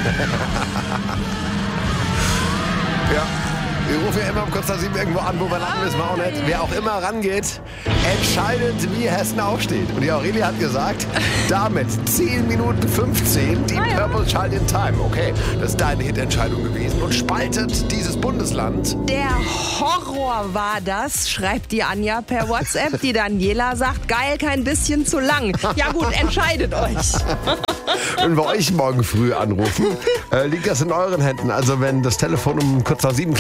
Ja. Wir rufen ja immer um kurz nach 7 irgendwo an, wo wir landen, wissen wir auch nicht. Wer auch immer rangeht, entscheidet, wie Hessen aufsteht. Und die Aurelia hat gesagt, damit 10 Minuten 15 die Purple Child in Time. Okay, das ist deine Hitentscheidung gewesen und spaltet dieses Bundesland. Der Horror war das, schreibt die Anja per WhatsApp. Die Daniela sagt, geil, kein bisschen zu lang. Ja gut, entscheidet euch. Wenn wir euch morgen früh anrufen, liegt das in euren Händen. Also wenn das Telefon um kurz nach 7